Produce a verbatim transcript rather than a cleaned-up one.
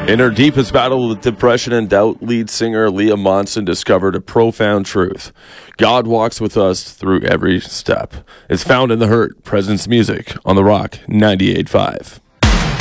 In her deepest battle with depression and doubt, lead singer Leah Monson discovered a profound truth. God walks with us through every step. It's found in The Hurt, Presence Music, on The Rock ninety-eight point five.